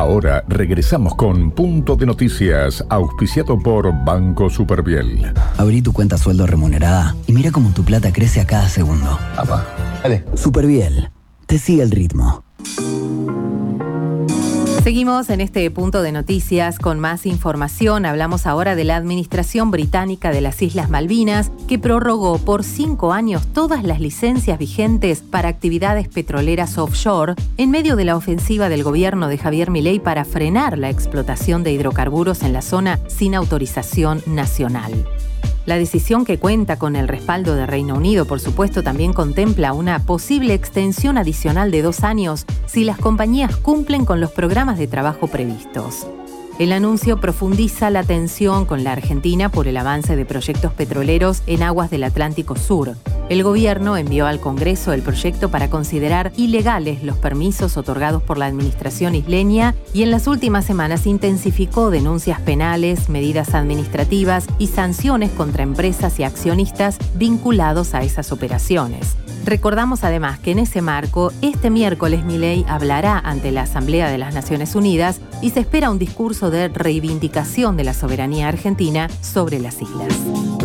Ahora regresamos con Punto de Noticias, auspiciado por Banco Superviel. Abrí tu cuenta sueldo remunerada y mira cómo tu plata crece a cada segundo. Apa, dale. Superviel, te sigue el ritmo. Seguimos en este Punto de Noticias con más información. Hablamos ahora de la Administración Británica de las Islas Malvinas, que prorrogó por 5 años todas las licencias vigentes para actividades petroleras offshore en medio de la ofensiva del gobierno de Javier Milei para frenar la explotación de hidrocarburos en la zona sin autorización nacional. La decisión, que cuenta con el respaldo de Reino Unido, por supuesto, también contempla una posible extensión adicional de 2 años si las compañías cumplen con los programas de trabajo previstos. El anuncio profundiza la tensión con la Argentina por el avance de proyectos petroleros en aguas del Atlántico Sur. El gobierno envió al Congreso el proyecto para considerar ilegales los permisos otorgados por la administración isleña y en las últimas semanas intensificó denuncias penales, medidas administrativas y sanciones contra empresas y accionistas vinculados a esas operaciones. Recordamos además que en ese marco, este miércoles Milei hablará ante la Asamblea de las Naciones Unidas y se espera un discurso de reivindicación de la soberanía argentina sobre las islas.